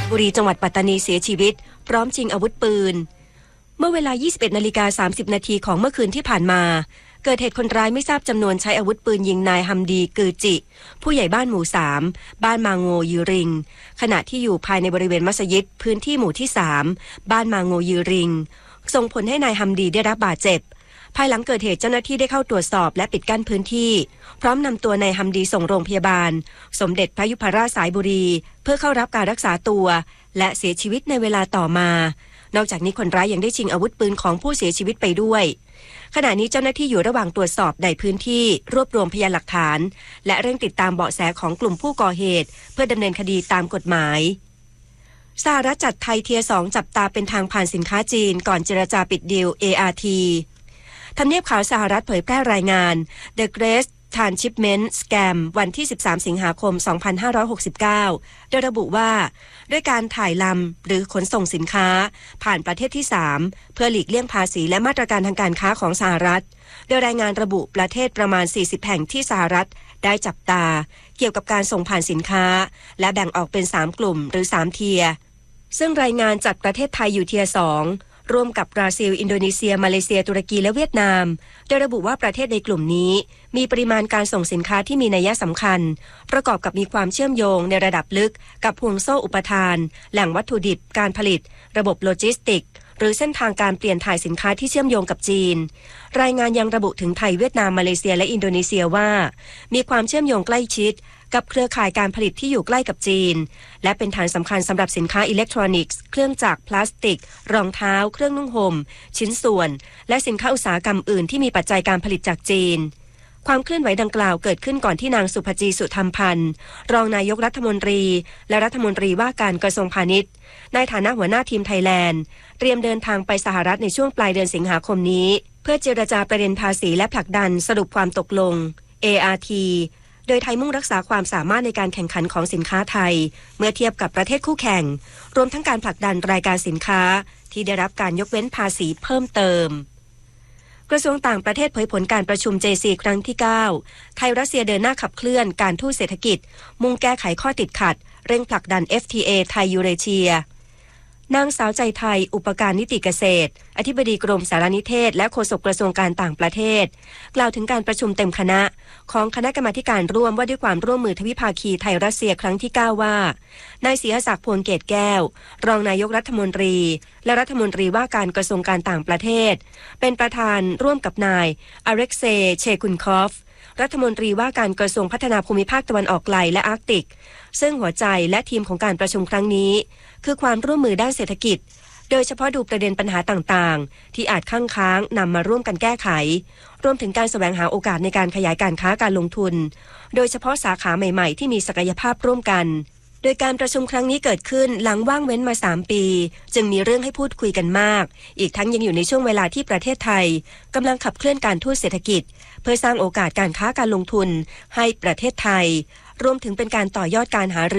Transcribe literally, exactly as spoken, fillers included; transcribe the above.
บุรีจังหวัดปัตตานีเสียชีวิตพร้อมชิงอาวุธปืนเมื่อเวลา ยี่สิบเอ็ดนาฬิกาสามสิบนาทีของเมื่อคืนที่ผ่านมาเกิดเหตุคนร้ายไม่ทราบจำนวนใช้อาวุธปืนยิงนายฮัมดีกือจิผู้ใหญ่บ้านหมู่สามบ้านมาโงยือริงขณะที่อยู่ภายในบริเวณมัสยิดพื้นที่หมู่ที่สามบ้านมาโงยือริงส่งผลให้นายฮัมดีได้รับบาดเจ็บภายหลังเกิดเหตุเจ้าหน้าที่ได้เข้าตรวจสอบและปิดกั้นพื้นที่พร้อมนำตัวนายฮัมดีส่งโรงพยาบาลสมเด็จพระยุพราชสายบุรีเพื่อเข้ารับการรักษาตัวและเสียชีวิตในเวลาต่อมานอกจากนี้คนร้ายยังได้ชิงอาวุธปืนของผู้เสียชีวิตไปด้วยขณะนี้เจ้าหน้าที่อยู่ระหว่างตรวจสอบในพื้นที่รวบรวมพยานหลักฐานและเร่งติดตามเบาะแสของกลุ่มผู้ก่อเหตุเพื่อดำเนินคดีตามกฎหมายสหรัฐจัดไทยเทียร์สองจับตาเป็นทางผ่านสินค้าจีนก่อนเจรจาปิดดีล เอ อาร์ ที ทำเนียบขาวสหรัฐเผยแพร่รายงาน The Great Transshipment Scam วันที่สิบสามสิงหาคมสองพันห้าร้อยหกสิบเก้าโดยระบุว่าด้วยการถ่ายลำหรือขนส่งสินค้าผ่านประเทศที่สามเพื่อหลีกเลี่ยงภาษีและมาตรการทางการค้าของสหรัฐโดยรายงานระบุประเทศประมาณสี่สิบแห่งที่สหรัฐได้จับตาเกี่ยวกับการส่งผ่านสินค้าและแบ่งออกเป็นสามกลุ่มหรือสามเทียร์ซึ่งรายงานจัดประเทศไทยอยู่เทียร์สองร่วมกับบราซิลอินโดนีเซียมาเลเซียตุรกีและเวียดนามโดยระบุว่าประเทศในกลุ่มนี้มีปริมาณการส่งสินค้าที่มีนัยสำคัญประกอบกับมีความเชื่อมโยงในระดับลึกกับห่วงโซ่อุปทานแหล่งวัตถุดิบการผลิตระบบโลจิสติกหรือเส้นทางการเปลี่ยนถ่ายสินค้าที่เชื่อมโยงกับจีนรายงานยังระบุถึงไทยเวียดนามมาเลเซียและอินโดนีเซียว่ามีความเชื่อมโยงใกล้ชิดกับเครือข่ายการผลิตที่อยู่ใกล้กับจีนและเป็นฐานสำคัญสำหรับสินค้าอิเล็กทรอนิกส์เครื่องจักรพลาสติกรองเท้าเครื่องนุ่งห่มชิ้นส่วนและสินค้าอุตสาหกรรมอื่นที่มีปัจจัยการผลิตจากจีนความเคลื่อนไหวดังกล่าวเกิดขึ้นก่อนที่นางสุภจีสุธรรมพันธ์รองนายกรัฐมนตรีและรัฐมนตรีว่าการกระทรวงพาณิชย์ในฐานะหัวหน้าทีมไทยแลนด์เตรียมเดินทางไปสหรัฐในช่วงปลายเดือนสิงหาคมนี้เพื่อเจรจาประเด็นภาษีและผลักดันสรุปความตกลง เอ อาร์ ที โดยไทยมุ่งรักษาความสามารถในการแข่งขันของสินค้าไทยเมื่อเทียบกับประเทศคู่แข่งรวมทั้งการผลักดันรายการสินค้าที่ได้รับการยกเว้นภาษีเพิ่มเติมกระทรวงต่างประเทศเผยผลการประชุม เจ ซี ครั้งที่เก้าไทยรัสเซียเดินหน้าขับเคลื่อนการทูตเศรษฐกิจมุ่งแก้ไขข้อติดขัดเร่งผลักดัน เอฟ ที เอ ไทยยูเรเชียนางสาวใจไทยอุปการนิติเกษตรอธิบดีกรมสารนิเทศและโฆษกกระทรวงการต่างประเทศกล่าวถึงการประชุมเต็มคณะของคณะกรรมาการร่วมว่าด้วยความร่วมมือทวิภาคีไทยรัสเซียครั้งที่เก้าว่านายศรีศักดิ์พวงเกตแก้วรองนายกรัฐมนตรีและรัฐมนตรีว่าการกระทรวงการต่างประเทศเป็นประธานร่วมกับนายอเล็กเซย์เชคุนคอฟรัฐมนตรีว่าการกระทรวงพัฒนาภูมิภาคตะวันออกไกลและอาร์กติกซึ่งหัวใจและทีมของการประชุมครั้งนี้คือความร่วมมือด้านเศรษฐกิจโดยเฉพาะดูประเด็นปัญหาต่างๆที่อาจค้างค้างนำมาร่วมกันแก้ไขรวมถึงการแสวงหาโอกาสในการขยายการค้าการลงทุนโดยเฉพาะสาขาใหม่ๆที่มีศักยภาพร่วมกันโดยการประชุมครั้งนี้เกิดขึ้นหลังว่างเว้นมาสามปีจึงมีเรื่องให้พูดคุยกันมากอีกทั้งยังอยู่ในช่วงเวลาที่ประเทศไทยกำลังขับเคลื่อนการทูตเศรษฐกิจเพื่อสร้างโอกาสการค้าการลงทุนให้ประเทศไทยรวมถึงเป็นการต่อยอดการหารือ